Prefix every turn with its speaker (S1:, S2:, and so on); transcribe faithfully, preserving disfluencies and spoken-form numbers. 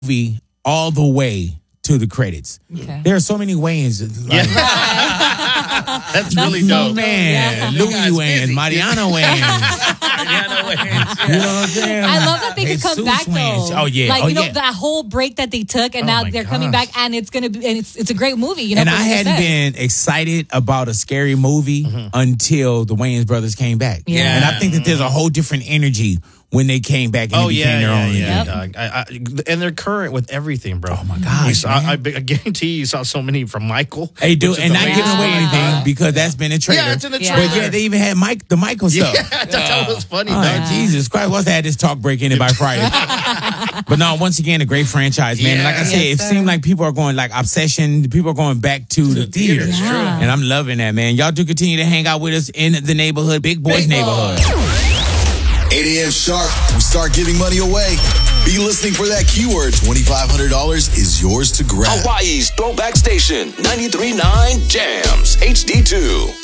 S1: movie all the way to the credits.
S2: Okay.
S1: There are so many Wayans. Like,
S3: That's really dope.
S1: Man,
S2: Yeah.
S1: Louis
S3: You guys
S1: Wayans,
S3: busy.
S1: Mariana Wayans.
S3: Mariana Wayans.
S1: You know what I'm saying?
S2: I love that they could come
S1: Jesus
S2: back
S1: Wayans.
S2: though.
S1: Oh yeah,
S2: like
S1: oh,
S2: you know
S1: yeah.
S2: that whole break that they took, and
S1: Oh,
S2: now
S1: my
S2: they're coming
S1: gosh.
S2: back, and it's gonna be, and it's it's a great movie. You know,
S1: And
S2: from
S1: I
S2: what you
S1: hadn't
S2: said.
S1: been excited about a scary movie until the Wayans brothers came back.
S2: Yeah.
S1: And I think that there's a whole different energy when they came back and
S3: Oh
S1: it
S3: yeah,
S1: became their
S3: yeah,
S1: own.
S3: yeah,
S1: again.
S3: dog. I, I, and they're current with everything, bro.
S1: Oh my gosh,
S3: You saw,
S1: man.
S3: I, I guarantee you saw so many from Michael.
S1: Hey, dude,
S3: which is
S1: and not
S3: amazing.
S1: giving away anything because that's been a trailer.
S3: Yeah, it's in the
S2: Yeah.
S1: But
S3: trailer.
S1: yeah, they even had Mike, the Michael
S3: Yeah,
S1: stuff.
S3: I thought that was funny,
S1: Oh,
S3: dog.
S1: Jesus Christ, let's have this talk break in it by Friday. But no, once again, a great franchise, man. And like I
S3: Yeah.
S1: said,
S2: Yes,
S1: it
S2: sir.
S1: seemed like people are going like Obsession. People are going back to the theater.
S3: theaters,
S2: true.
S1: And I'm loving that, man. Y'all do continue to hang out with us in the neighborhood, Big Boys
S3: Big
S1: neighborhood.
S4: eight a.m. sharp, we start giving money away. Be listening for that keyword. twenty-five hundred dollars is yours to grab.
S5: Hawaii's Throwback Station, ninety-three point nine Jams, H D two.